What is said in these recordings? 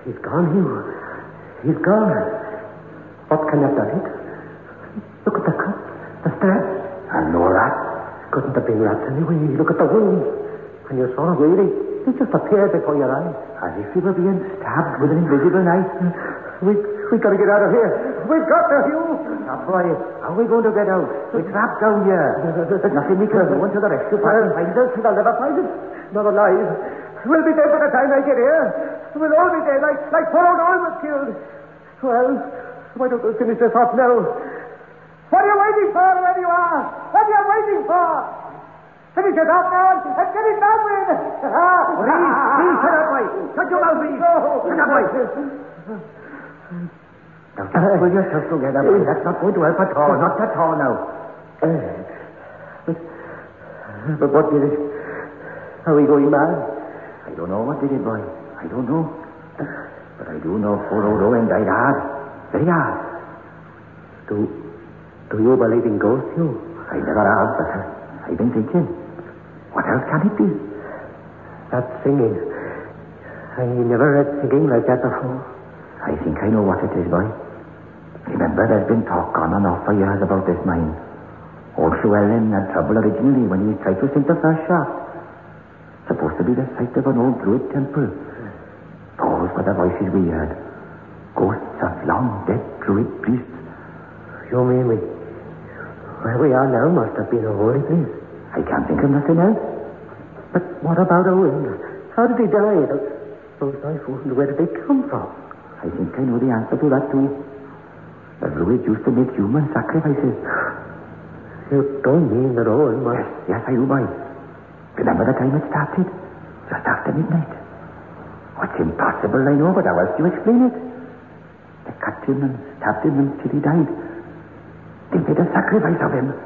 He's gone, Hugh. He's gone. What can have done it? Look at the cut, the stab. And no rat. Couldn't have been rats anyway. Look at the wound. When you saw it, really, it just appeared before your eyes. As if he were being stabbed with an invisible knife. We got to get out of here. We've got to, Hugh. Now, boy, how are we going to get out? We're trapped down here. There's nothing we can do until the rescue party finds us. They'll never find us. Not alive. We'll be dead by the time they get here. We'll all be dead, like poor old Owen was killed. Well, why don't we finish this off now? What are you waiting for, wherever you are? What are you waiting for? Finish it off now and get it done with. Please, shut up, boy. Shut your mouth, please. Shut up, boy. Now, just pull yourself together, boy. That's not going to help at all. Not at all now. But what did it? Are we going mad? I don't know what did it, boy. I don't know. But I do know poor old Owen died hard. Very hard. Do you believe in ghosts, Hugh? I never have, but I've been thinking. What else can it be? That singing. I never heard singing like that before. I think I know what it is, boy. Remember, there's been talk on and off for years about this mine. Old Llewellyn had trouble originally when he tried to sink the first shaft. Supposed to be the site of an old Druid temple. Those were the voices we heard. Ghosts of long-dead Druid priests. You mean where we are now must have been a holy place? I can't think of nothing else. But what about Owen? How did he die? Those knife wounds, where did they come from? I think I know the answer to that too. The Druids used to make human sacrifices. You don't mean that Owen was... Yes, I do, boy. Remember the time it started? Just after midnight. What's impossible, I know, but how else do you explain it? They cut him and stabbed him until he died. They made a sacrifice of him.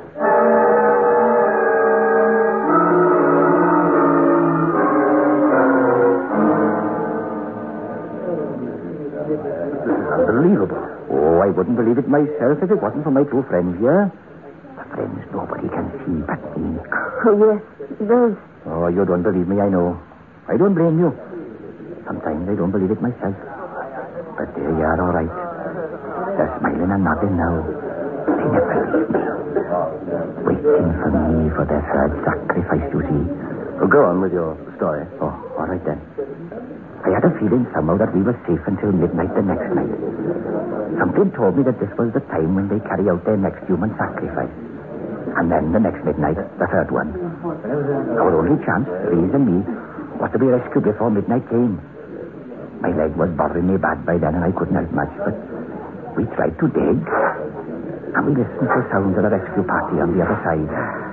This is unbelievable. Oh, I wouldn't believe it myself if it wasn't for my two friends here. The friends nobody can see but me. Oh, yes, those. Oh, you don't believe me, I know. I don't blame you. Sometimes I don't believe it myself. But there you are, all right. They're smiling and nodding now. They never leave me. Waiting for me for their third sacrifice, you see. Well, go on with your story. Oh, all right then. I had a feeling somehow that we were safe until midnight the next night. Something told me that this was the time when they carry out their next human sacrifice. And then the next midnight, the third one. Our only chance, Reese and me, was to be rescued before midnight came. My leg was bothering me bad by then and I couldn't help much, but we tried to dig. And we listened to sounds of the rescue party on the other side.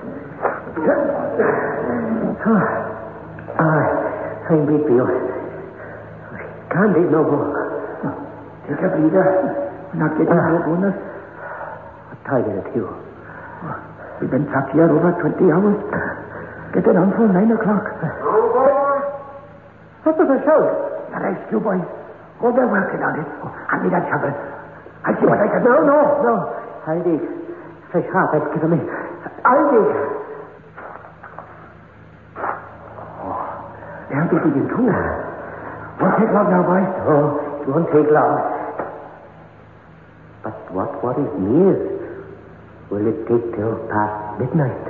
I'm weak, Bill. Can't dig no more. Take a breather. We're not getting no bonus. What time is it, Hugh? We've been trapped here over 20 hours. Getting on for 9 o'clock. What was the shout? The rescue boys. Oh, they're working on it. Oh, hand me that shovel. I'll see what I can do. No. I'll dig. Fresh heart, that's given me. I'll dig. Oh, they'll be digging too. Won't take long now, boys. Oh, it won't take long. But what is near? Will it take till past midnight?